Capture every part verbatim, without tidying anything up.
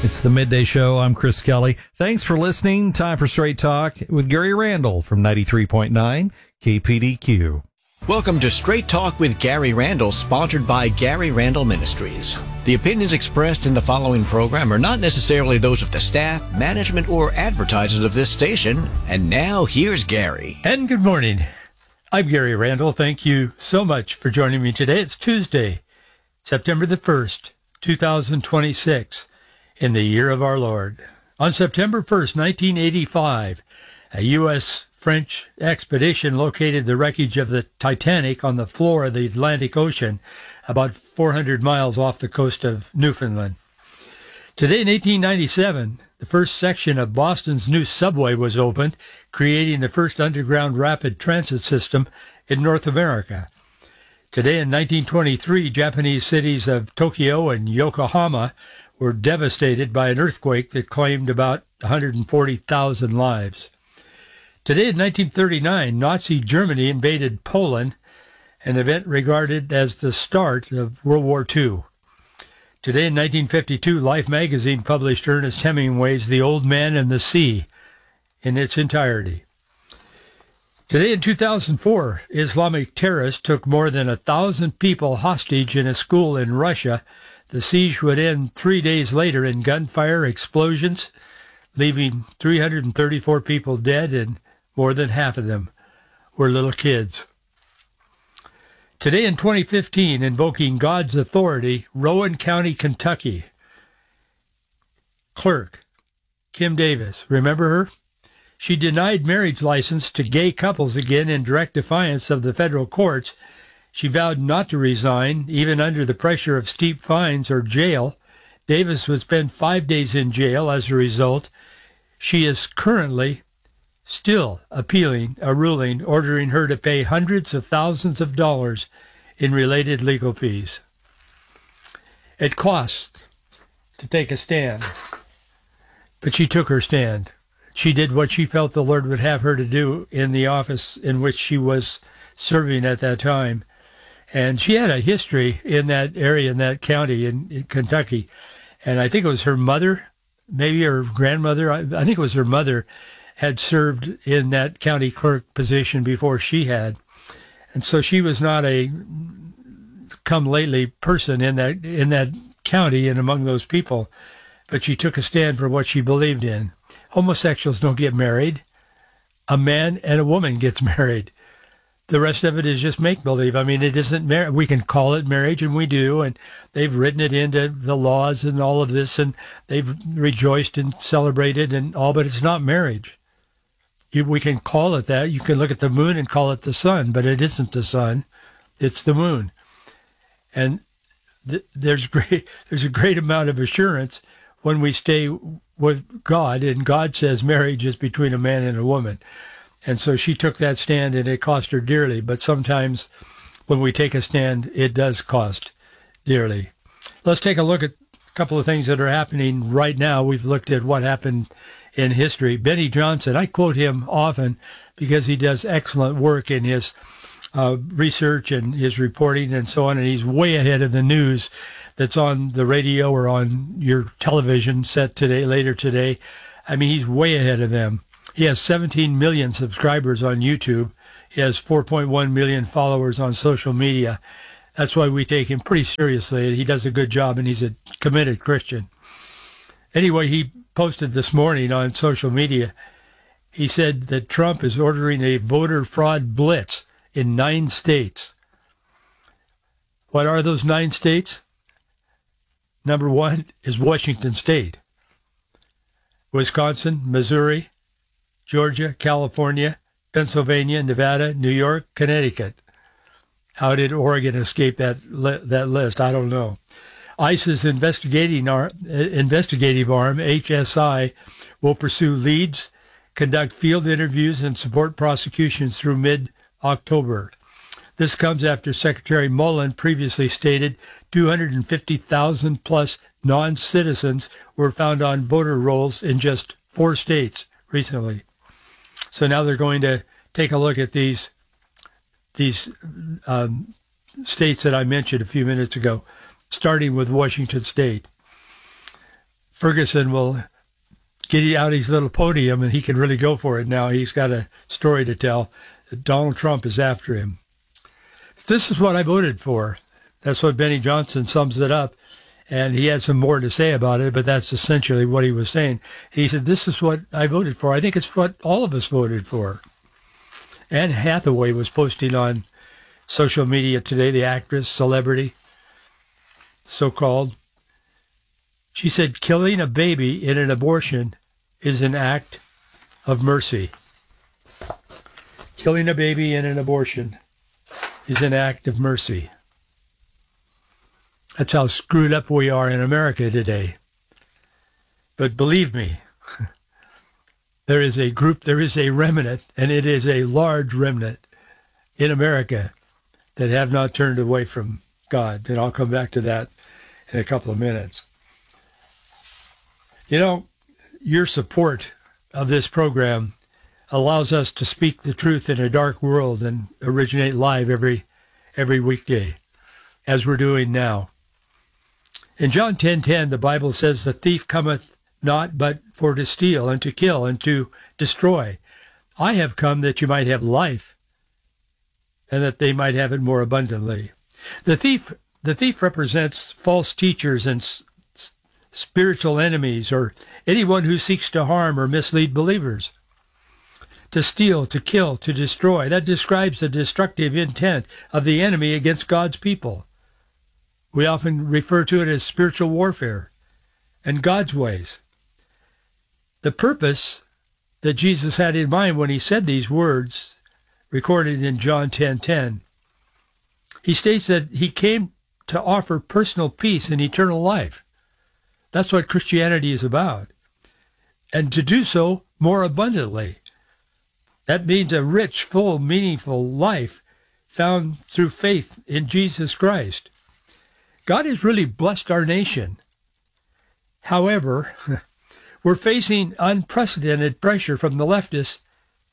It's the Midday Show. I'm Chris Kelly. Thanks for listening. Time for Straight Talk with Gary Randall from ninety-three point nine K P D Q. Welcome to Straight Talk with Gary Randall, sponsored by Gary Randall Ministries. The opinions expressed in the following program are not necessarily those of the staff, management, or advertisers of this station. And now, here's Gary. And good morning. I'm Gary Randall. Thank you so much for joining me today. It's Tuesday, September the first, two thousand twenty-six, in the year of our Lord. On September first, nineteen eighty-five, a U S French expedition located the wreckage of the Titanic on the floor of the Atlantic Ocean, about four hundred miles off the coast of Newfoundland. Today in eighteen ninety-seven, the first section of Boston's new subway was opened, creating the first underground rapid transit system in North America. Today in nineteen twenty-three, Japanese cities of Tokyo and Yokohama were devastated by an earthquake that claimed about one hundred forty thousand lives. Today in nineteen thirty-nine, Nazi Germany invaded Poland, an event regarded as the start of World War Two. Today in nineteen fifty-two, Life magazine published Ernest Hemingway's The Old Man and the Sea in its entirety. Today in two thousand four, Islamic terrorists took more than a thousand people hostage in a school in Russia. The siege would end three days later in gunfire explosions, leaving three hundred thirty-four people dead, and more than half of them were little kids. Today in twenty fifteen, invoking God's authority, Rowan County, Kentucky. Clerk Kim Davis, remember her? She denied marriage license to gay couples again in direct defiance of the federal courts. She vowed not to resign, even under the pressure of steep fines or jail. Davis would spend five days in jail as a result. She is currently still appealing a ruling ordering her to pay hundreds of thousands of dollars in related legal fees. It costs to take a stand, but she took her stand. She did what she felt the Lord would have her to do in the office in which she was serving at that time. And she had a history in that area, in that county, in, in Kentucky. And I think it was her mother, maybe her grandmother, I, I think it was her mother, had served in that county clerk position before she had. And so she was not a come-lately person in that in that county and among those people, but she took a stand for what she believed in. Homosexuals don't get married. A man and a woman gets married. The rest of it is just make-believe. I mean, it isn't marriage. We can call it marriage, and we do, and they've written it into the laws and all of this, and they've rejoiced and celebrated and all, but it's not marriage. You, we can call it that. You can look at the moon and call it the sun, but it isn't the sun. It's the moon. And th- there's great there's a great amount of assurance when we stay with God, and God says marriage is between a man and a woman. And so she took that stand, and it cost her dearly. But sometimes when we take a stand, it does cost dearly. Let's take a look at a couple of things that are happening right now. We've looked at what happened in history. Benny Johnson, I quote him often because he does excellent work in his uh, research and his reporting and so on, and he's way ahead of the news that's on the radio or on your television set today, later today. I mean, he's way ahead of them. He has seventeen million subscribers on YouTube. He has four point one million followers on social media. That's why we take him pretty seriously. He does a good job, and he's a committed Christian. Anyway, he posted this morning on social media, he said that Trump is ordering a voter fraud blitz in nine states. What are those nine states? Number one is Washington State, Wisconsin, Missouri, Georgia, California, Pennsylvania, Nevada, New York, Connecticut. How did Oregon escape that li- that list? I don't know. ICE's investigating ar- investigative arm, H S I, will pursue leads, conduct field interviews, and support prosecutions through mid-October. This comes after Secretary Mullen previously stated two hundred fifty thousand plus non-citizens were found on voter rolls in just four states recently. So now they're going to take a look at these these um, states that I mentioned a few minutes ago, starting with Washington State. Ferguson will get out his little podium and he can really go for it now. He's got a story to tell. Donald Trump is after him. This is what I voted for. That's what Benny Johnson sums it up. And he had some more to say about it, but that's essentially what he was saying. He said, this is what I voted for. I think it's what all of us voted for. Anne Hathaway was posting on social media today, the actress, celebrity, so-called. She said, killing a baby in an abortion is an act of mercy. Killing a baby in an abortion is an act of mercy. That's how screwed up we are in America today. But believe me, there is a group, there is a remnant, and it is a large remnant in America that have not turned away from God. And I'll come back to that in a couple of minutes. You know, your support of this program allows us to speak the truth in a dark world and originate live every every weekday, as we're doing now. In John ten ten, the Bible says, the thief cometh not but for to steal and to kill and to destroy. I have come that you might have life, and that they might have it more abundantly. The thief, the thief represents false teachers and s- spiritual enemies, or anyone who seeks to harm or mislead believers. To steal, to kill, to destroy, that describes the destructive intent of the enemy against God's people. We often refer to it as spiritual warfare and God's ways. The purpose that Jesus had in mind when he said these words, recorded in John ten ten, he states that he came to offer personal peace and eternal life. That's what Christianity is about. And to do so more abundantly. That means a rich, full, meaningful life found through faith in Jesus Christ. God has really blessed our nation. However, we're facing unprecedented pressure from the leftists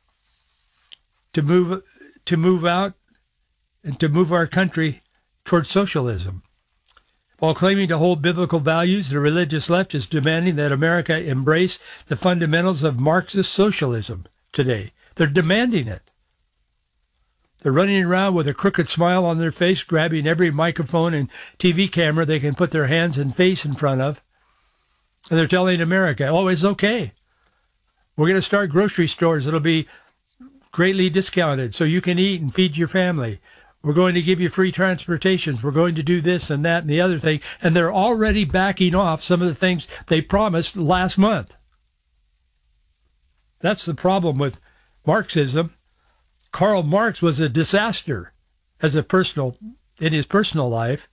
to move to move out and to move our country towards socialism. While claiming to hold biblical values, the religious left is demanding that America embrace the fundamentals of Marxist socialism today. They're demanding it. They're running around with a crooked smile on their face, grabbing every microphone and T V camera they can put their hands and face in front of. And they're telling America, oh, it's okay. We're going to start grocery stores that'll be greatly discounted so you can eat and feed your family. We're going to give you free transportation. We're going to do this and that and the other thing. And they're already backing off some of the things they promised last month. That's the problem with Marxism. Karl Marx was a disaster as a personal in his personal life.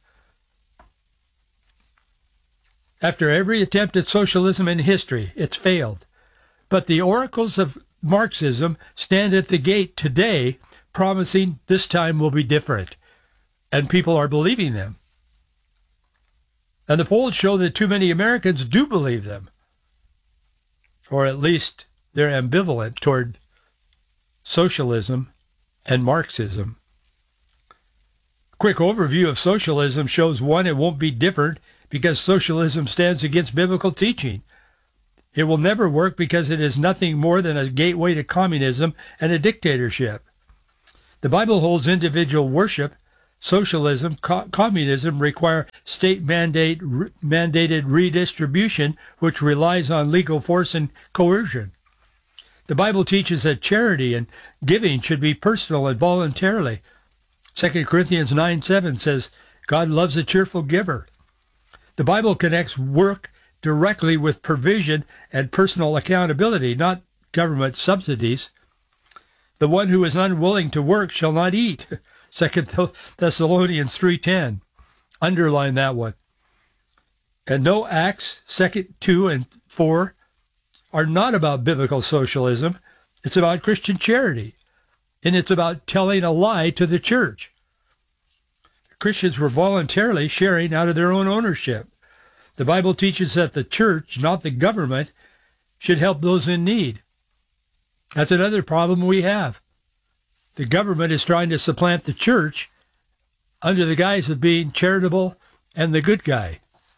After every attempt at socialism in history, it's failed. But the oracles of Marxism stand at the gate today, promising this time will be different. And people are believing them. And the polls show that too many Americans do believe them. Or at least they're ambivalent toward socialism and Marxism. Quick overview of socialism shows, one, it won't be different because socialism stands against biblical teaching. It will never work because it is nothing more than a gateway to communism and a dictatorship. The Bible holds individual worship. Socialism, co- communism require state mandate, re- mandated redistribution, which relies on legal force and coercion. The Bible teaches that charity and giving should be personal and voluntarily. Second Corinthians nine seven says, God loves a cheerful giver. The Bible connects work directly with provision and personal accountability, not government subsidies. The one who is unwilling to work shall not eat. Second Thessalonians three ten. Underline that one. And no acts, second two and four, are not about biblical socialism. It's about Christian charity. And it's about telling a lie to the church. Christians were voluntarily sharing out of their own ownership. The Bible teaches that the church, not the government, should help those in need. That's another problem we have. The government is trying to supplant the church under the guise of being charitable and the good guy.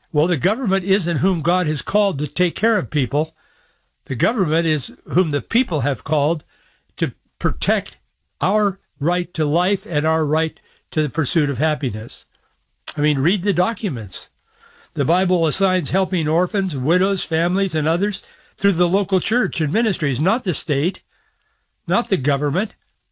Well, the government isn't whom God has called to take care of people. The government is whom the people have called to protect our right to life and our right to the pursuit of happiness. I mean, read the documents. The Bible assigns helping orphans, widows, families, and others through the local church and ministries, not the state, not the government.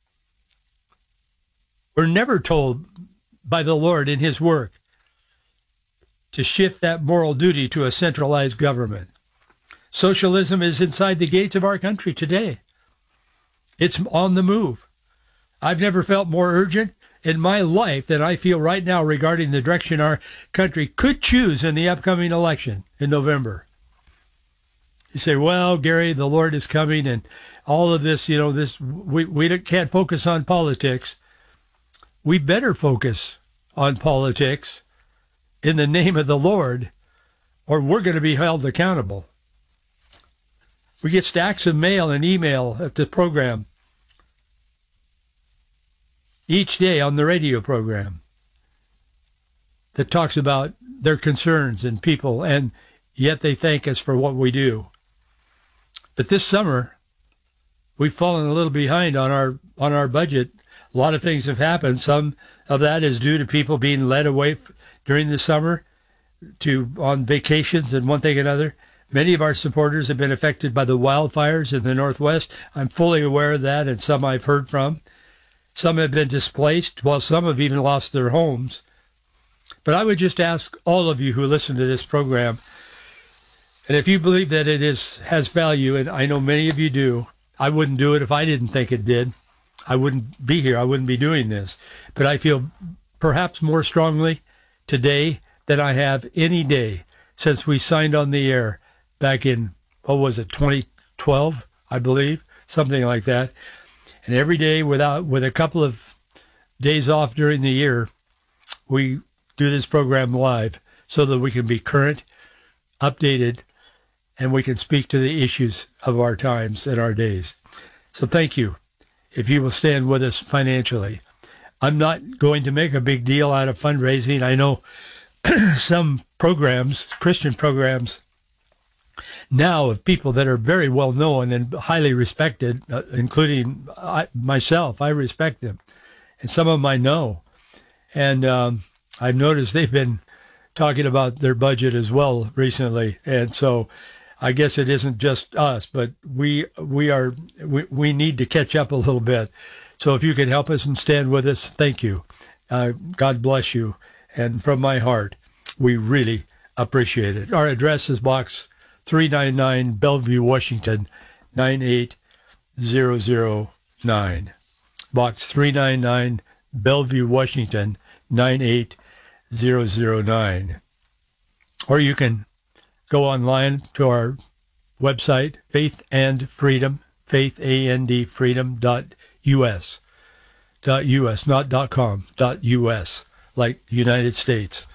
We're never told by the Lord in his work to shift that moral duty to a centralized government. Socialism is inside the gates of our country today. It's on the move. I've never felt more urgent in my life than I feel right now regarding the direction our country could choose in the upcoming election in November. You say, well, Gary, the Lord is coming and all of this, you know, this we, we can't focus on politics. We better focus on politics in the name of the Lord, or we're going to be held accountable. We get stacks of mail and email at the program each day on the radio program that talks about their concerns and people, and yet they thank us for what we do. But this summer, we've fallen a little behind on our on our budget. A lot of things have happened. Some of that is due to people being led away f- during the summer to on vacations and one thing and another. Many of our supporters have been affected by the wildfires in the Northwest. I'm fully aware of that, and some I've heard from. Some have been displaced, while some have even lost their homes. But I would just ask all of you who listen to this program, and if you believe that it is has value, and I know many of you do, I wouldn't do it if I didn't think it did. I wouldn't be here. I wouldn't be doing this. But I feel perhaps more strongly today than I have any day since we signed on the air back in, what was it, twenty twelve, I believe, something like that. And every day without with a couple of days off during the year, we do this program live so that we can be current, updated, and we can speak to the issues of our times and our days. So thank you, if you will stand with us financially. I'm not going to make a big deal out of fundraising. I know some programs, Christian programs, now of people that are very well known and highly respected, uh, including I, myself. I respect them. And some of them I know. And um, I've noticed they've been talking about their budget as well recently. And so I guess it isn't just us, but we we are we, we need to catch up a little bit. So if you can help us and stand with us, thank you. Uh, God bless you. And from my heart, we really appreciate it. Our address is Box three ninety-nine, Bellevue, Washington, nine eight zero zero nine. Box three ninety-nine, Bellevue, Washington, nine eight zero zero nine. Or you can go online to our website, Faith and Freedom, faith and freedom dot U S. Dot US, not dot com, dot U S, like United States.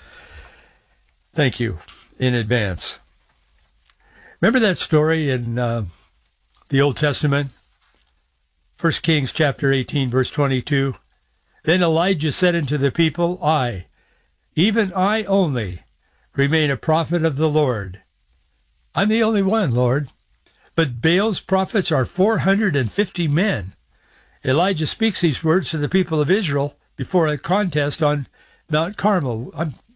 Thank you in advance. Remember that story in uh, the Old Testament? First Kings chapter eighteen, verse twenty-two. Then Elijah said unto the people, I, even I only, remain a prophet of the Lord. I'm the only one, Lord. But Baal's prophets are four hundred fifty men. Elijah speaks these words to the people of Israel before a contest on Mount Carmel. I'm